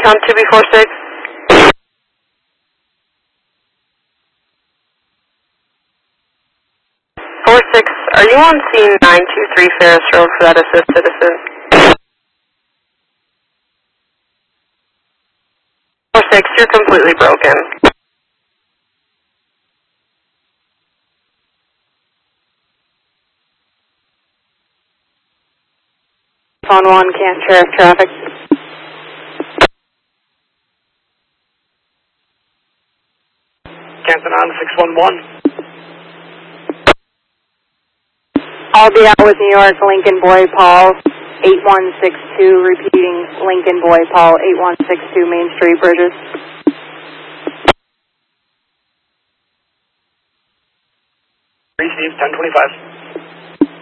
on 2B46. 46, are you on scene 923 Ferris Road for that assist citizen? 46, you're completely broken. Phone 1, can't share traffic. Canton on 611. I'll be out with New York, Lincoln Boy Paul, 8162, repeating Lincoln Boy Paul, 8162 Main Street, Bridges. Receive 1025.